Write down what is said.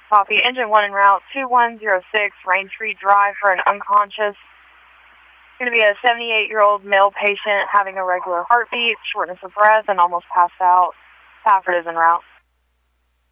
Copy. Engine 1 en route, 2106 Rain Tree Drive for an unconscious. Going to be a 78-year-old male patient having irregular heartbeat, shortness of breath, and almost passed out. Stafford is en route.